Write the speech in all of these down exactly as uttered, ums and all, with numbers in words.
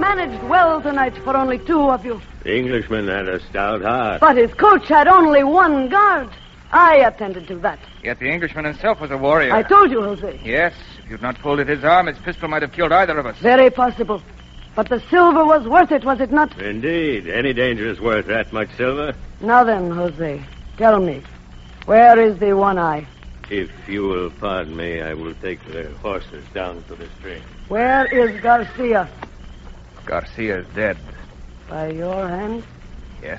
managed well tonight for only two of you. The Englishman had a stout heart. But his coach had only one guard. I attended to that. Yet the Englishman himself was a warrior. I told you, Jose. Yes. If you'd not pulled at his arm, his pistol might have killed either of us. Very possible. But the silver was worth it, was it not? Indeed. Any danger is worth that much silver. Now then, Jose, tell me, where is the one eye? If you will pardon me, I will take the horses down to the stream. Where is Garcia? Garcia is dead. By your hand? Yes.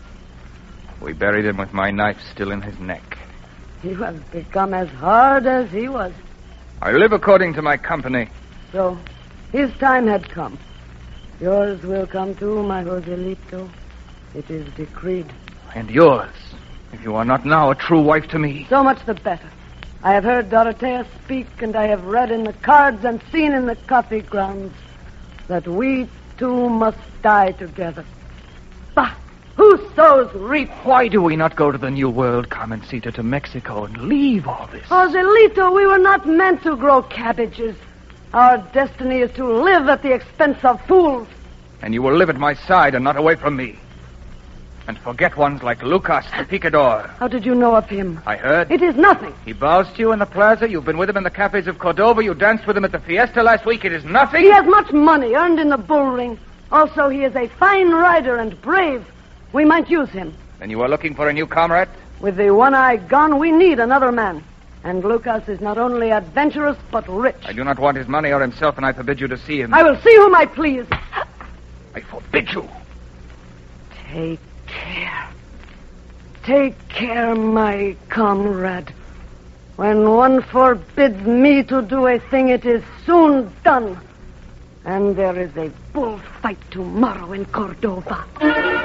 We buried him with my knife still in his neck. You have become as hard as he was. I live according to my company. So, his time had come. Yours will come too, my Joselito. It is decreed. And yours, if you are not now a true wife to me. So much the better. I have heard Dorotea speak, and I have read in the cards and seen in the coffee grounds that we two must die together. Bah! Who sows reap. Why do we not go to the New World, Carmencita, to Mexico, and leave all this? Joselito, we were not meant to grow cabbages. Our destiny is to live at the expense of fools. And you will live at my side and not away from me. And forget ones like Lucas, the picador. How did you know of him? I heard. It is nothing. He bows to you in the plaza. You've been with him in the cafes of Cordova. You danced with him at the fiesta last week. It is nothing. He has much money earned in the bull ring. Also, he is a fine rider and brave. We might use him. Then you are looking for a new comrade? With the one eye gone, we need another man. And Lucas is not only adventurous, but rich. I do not want his money or himself, and I forbid you to see him. I will see whom I please. I forbid you. Take care. Take care, my comrade. When one forbids me to do a thing, it is soon done. And there is a bullfight tomorrow in Cordova.